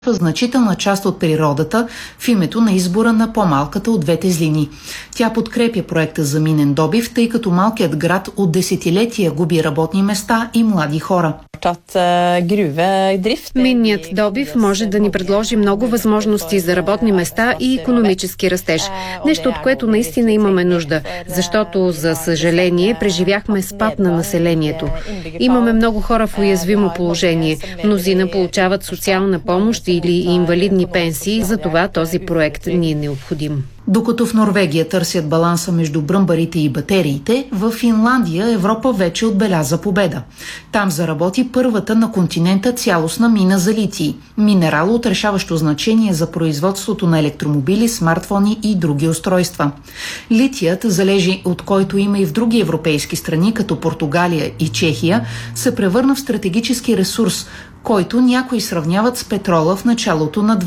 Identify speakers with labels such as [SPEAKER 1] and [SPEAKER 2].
[SPEAKER 1] значителна част от природата в името на избора на по-малката от двете злини. Тя подкрепя проекта за минен добив, тъй като малкият град от десетилетия губи работни места и млади хора.
[SPEAKER 2] Минният добив може да ни предложи много възможности за работни места и икономически растеж. Нещо, от което наистина имаме нужда, защото, за съжаление, преживяхме спад на населението. Имаме много хора в уязвимо положение. Мнозина получават социална помощ или инвалидни пенсии, затова този проект ни е необходим.
[SPEAKER 1] Докато в Норвегия търсят баланса между бръмбарите и батериите, в Финландия Европа вече отбеляза победа. Там заработи първата на континента цялостна мина за литий, минерал от решаващо значение за производството на електромобили, смартфони и други устройства. Литият, залежи от който има и в други европейски страни, като Португалия и Чехия, се превърна в стратегически ресурс, който някои сравняват с петрола в началото на